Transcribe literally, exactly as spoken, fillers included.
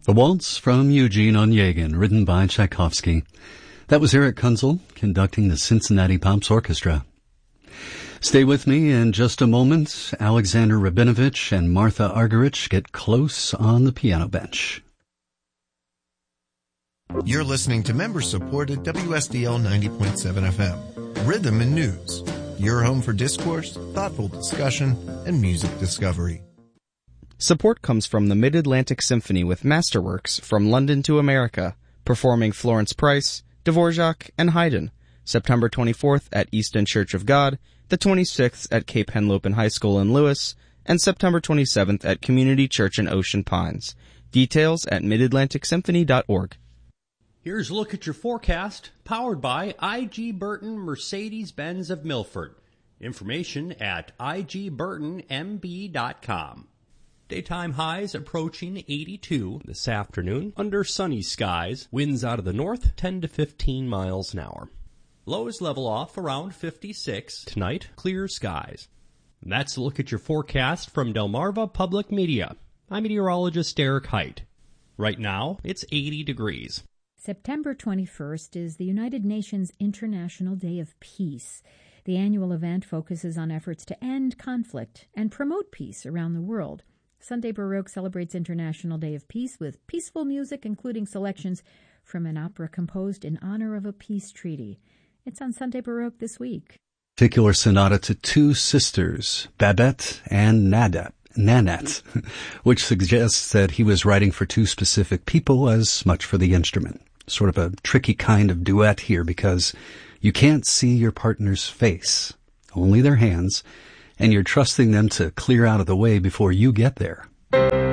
The Waltz from Eugene Onegin, written by Tchaikovsky. That was Eric Kunzel conducting the Cincinnati Pops Orchestra. Stay with me in just a moment. Alexander Rabinovich and Martha Argerich get close on the piano bench. You're listening to member-supported W S D L ninety point seven F M, Rhythm and News, your home for discourse, thoughtful discussion, and music discovery. Support comes from the Mid-Atlantic Symphony with Masterworks from London to America, performing Florence Price, Dvorak, and Haydn, September twenty-fourth at Easton Church of God, the twenty-sixth at Cape Henlopen High School in Lewis, and September twenty-seventh at Community Church in Ocean Pines. Details at mid atlantic symphony dot org. Here's a look at your forecast, powered by I G. Burton Mercedes-Benz of Milford. Information at I G burton M B dot com. Daytime highs approaching eighty-two this afternoon under sunny skies. Winds out of the north ten to fifteen miles an hour. Lows level off around fifty-six. Tonight, clear skies. And that's a look at your forecast from Delmarva Public Media. I'm meteorologist Eric Height. Right now, it's eighty degrees. September twenty-first is the United Nations International Day of Peace. The annual event focuses on efforts to end conflict and promote peace around the world. Sunday Baroque celebrates International Day of Peace with peaceful music, including selections from an opera composed in honor of a peace treaty. It's on Sunday Baroque this week. Particular sonata to two sisters, Babette and Nadette, Nanette, which suggests that he was writing for two specific people as much for the instrument. Sort of a tricky kind of duet here because you can't see your partner's face, only their hands, and you're trusting them to clear out of the way before you get there.